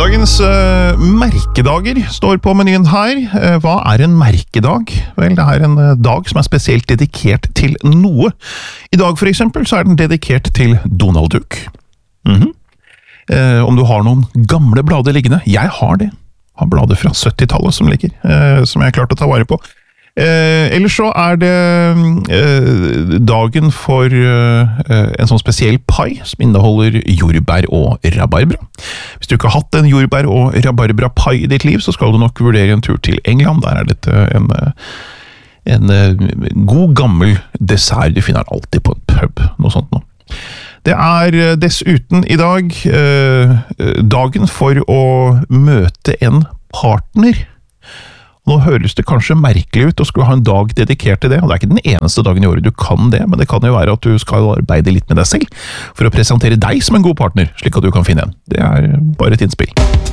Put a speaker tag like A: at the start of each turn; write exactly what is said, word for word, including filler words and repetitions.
A: Dagens uh, merkedager står på menyen her. Uh, hva er en merkedag? Vel, det er en uh, dag som er spesielt dedikert til noe. I dag for eksempel så er den dedikert til Donald Duck. Mm-hmm. uh, om du har noen gamle blader liggende, jeg har det. Har blader fra syttitallet som ligger, uh, som jeg har klart å ta vare på. Eh, ellers så er det eh, dagen for eh, en sånn spesiell pai som inneholder jordbær og rabarbra. Hvis du ikke har hatt en jordbær og rabarbra pai i ditt liv, så skal du nok vurdere en tur til England. Der er dette en, en, en god gammel dessert. Du finner alltid på en pub, noe sånt nå. Det er dessuten i dag eh, dagen for å møte en partner. Nå høres det kanskje merkelig ut å skulle ha en dag dedikert til det, og det er ikke den eneste dagen i året du kan det, men det kan jo være at du skal arbeide litt med deg selv for å presentere deg som en god partner, slik at du kan finne en. Det er bare et innspill.